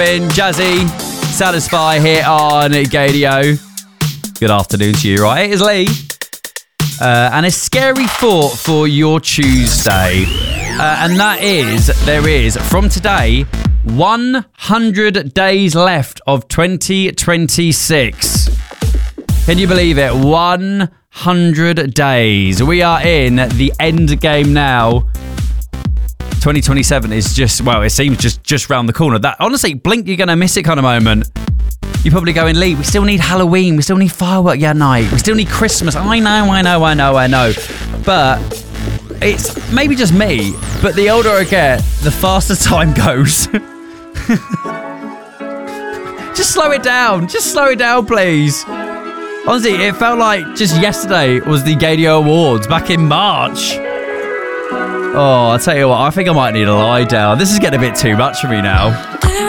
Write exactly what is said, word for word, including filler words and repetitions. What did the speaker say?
Jazzy, Satisfy here on Gadio. Good afternoon to you, right? It is Lee. Uh, and a scary thought for your Tuesday. Uh, and that is, there is, from today, one hundred days left of twenty twenty-six. Can you believe it? one hundred days. We are in the end game now. twenty twenty-seven is just, well, it seems just, just round the corner. That honestly, blink, you're going to miss it kind of moment. You're probably going, Lee, we still need Halloween. We still need firework yeah, night. We still need Christmas. I know, I know, I know, I know. But it's maybe just me, but the older I get, the faster time goes. Just slow it down. Just slow it down, please. Honestly, it felt like just yesterday was the Gadio Awards back in March. Oh, I'll tell you what, I think I might need a lie down. This is getting a bit too much for me now.